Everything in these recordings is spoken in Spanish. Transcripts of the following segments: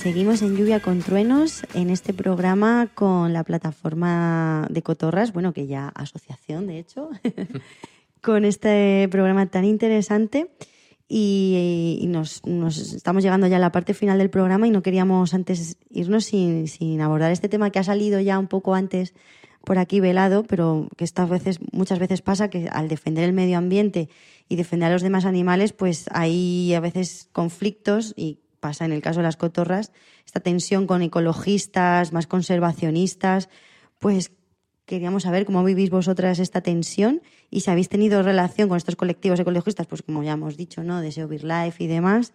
Seguimos en Lluvia con Truenos en este programa con la plataforma de Cotorras, bueno, que ya asociación, de hecho, con este programa tan interesante y nos estamos llegando ya a la parte final del programa y no queríamos antes irnos sin abordar este tema que ha salido ya un poco antes por aquí velado, pero que muchas veces pasa que al defender el medio ambiente y defender a los demás animales, pues hay a veces conflictos y pasa en el caso de las cotorras, esta tensión con ecologistas, más conservacionistas, pues queríamos saber cómo vivís vosotras esta tensión y si habéis tenido relación con estos colectivos ecologistas, pues como ya hemos dicho, ¿no? De Seo BirdLife y demás,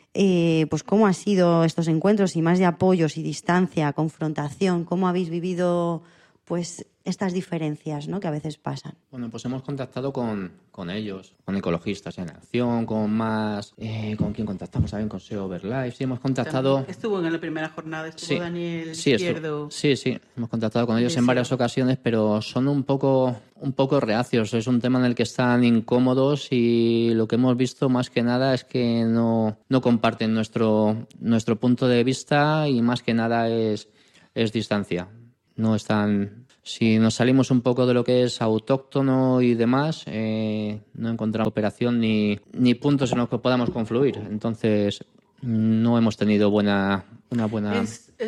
pues cómo han sido estos encuentros y más de apoyos y distancia, confrontación, cómo habéis vivido pues estas diferencias, ¿no? Que a veces pasan. Bueno, pues hemos contactado con ellos, con Ecologistas en Acción, con más... ¿Con quién contactamos? ¿Saben? Con Seo BirdLife. Sí, hemos contactado... También estuvo en la primera jornada, sí, Daniel sí, Izquierdo. Sí, hemos contactado con ellos en varias ocasiones, pero son un poco reacios. Es un tema en el que están incómodos y lo que hemos visto más que nada es que no comparten nuestro punto de vista y más que nada es distancia. No están... Si nos salimos un poco de lo que es autóctono y demás, no encontramos cooperación ni puntos en los que podamos confluir. Entonces, no hemos tenido una buena...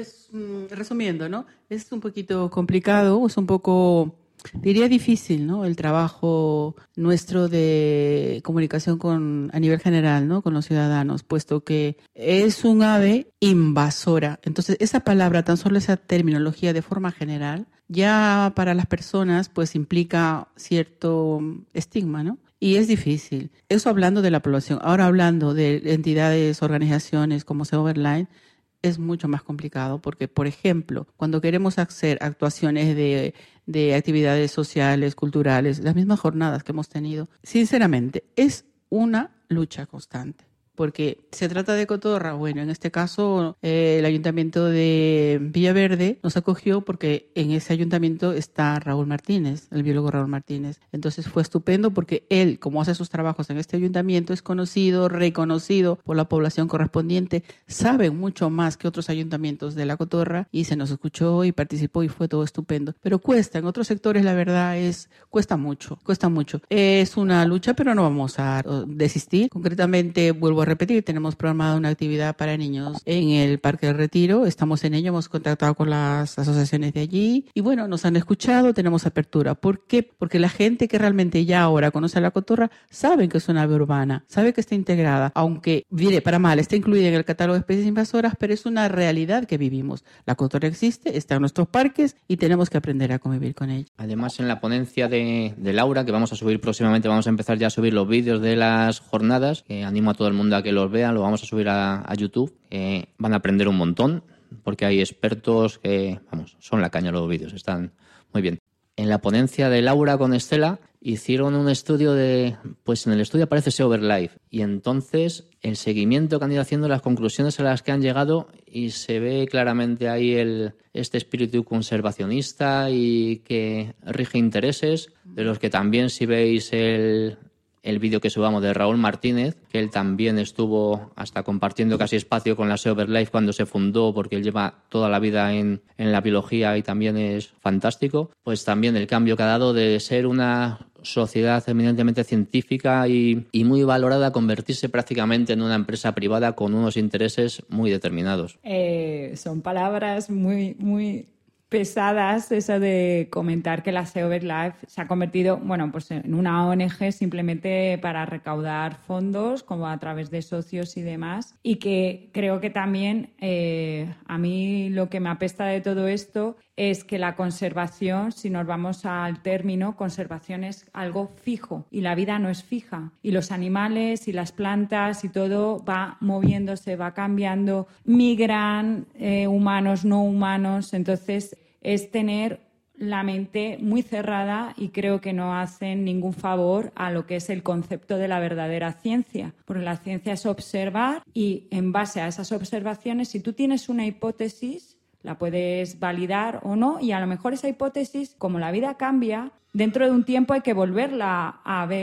Resumiendo, ¿no? Es un poquito complicado, es un poco, diría difícil, ¿no? El trabajo nuestro de comunicación a nivel general, ¿no? Con los ciudadanos, puesto que es un ave invasora. Entonces, esa palabra, tan solo esa terminología de forma general, ya para las personas pues implica cierto estigma, ¿no? Y es difícil. Eso hablando de la población. Ahora hablando de entidades, organizaciones como Seo BirdLife, es mucho más complicado porque, por ejemplo, cuando queremos hacer actuaciones de actividades sociales, culturales, las mismas jornadas que hemos tenido, sinceramente, es una lucha constante. Porque se trata de cotorra. Bueno, en este caso el ayuntamiento de Villaverde nos acogió porque en ese ayuntamiento está Raúl Martínez, el biólogo Raúl Martínez. Entonces fue estupendo porque él, como hace sus trabajos en este ayuntamiento, es conocido, reconocido por la población correspondiente, sabe mucho más que otros ayuntamientos de la cotorra y se nos escuchó y participó y fue todo estupendo. Pero cuesta, en otros sectores la verdad cuesta mucho. Es una lucha, pero no vamos a desistir. Concretamente, vuelvo a repetir, tenemos programada una actividad para niños en el Parque del Retiro, estamos en ello, hemos contactado con las asociaciones de allí y bueno, nos han escuchado, tenemos apertura. ¿Por qué? Porque la gente que realmente ya ahora conoce a la cotorra sabe que es una ave urbana, sabe que está integrada, aunque, diré para mal, está incluida en el catálogo de especies invasoras, pero es una realidad que vivimos. La cotorra existe, está en nuestros parques y tenemos que aprender a convivir con ella. Además, en la ponencia de Laura, que vamos a subir próximamente, vamos a empezar ya a subir los vídeos de las jornadas, que animo a todo el mundo a que los vean, lo vamos a subir a YouTube. Van a aprender un montón, porque hay expertos que, son la caña los vídeos, están muy bien. En la ponencia de Laura con Estela hicieron un estudio pues en el estudio aparece Seo BirdLife y entonces el seguimiento que han ido haciendo, las conclusiones a las que han llegado y se ve claramente ahí este espíritu conservacionista y que rige intereses, de los que también si veis el vídeo que subamos de Raúl Martínez, que él también estuvo hasta compartiendo casi espacio con la Seo BirdLife cuando se fundó, porque él lleva toda la vida en la biología y también es fantástico, pues también el cambio que ha dado de ser una sociedad eminentemente científica y muy valorada a convertirse prácticamente en una empresa privada con unos intereses muy determinados. Son palabras muy, muy pesadas, eso de comentar que la Seo BirdLife se ha convertido, pues en una ONG simplemente para recaudar fondos, como a través de socios y demás, y que creo que también a mí lo que me apesta de todo esto es que la conservación, si nos vamos al término, conservación es algo fijo y la vida no es fija. Y los animales y las plantas y todo va moviéndose, va cambiando, migran, humanos, no humanos. Entonces es tener la mente muy cerrada y creo que no hacen ningún favor a lo que es el concepto de la verdadera ciencia. Porque la ciencia es observar y en base a esas observaciones, si tú tienes una hipótesis, la puedes validar o no y a lo mejor esa hipótesis, como la vida cambia, dentro de un tiempo hay que volverla a ver